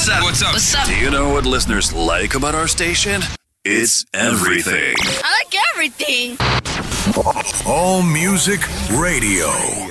What's up? What's up? What's up? Do you know what listeners like about our station? It's everything. I like everything. All Music Radio.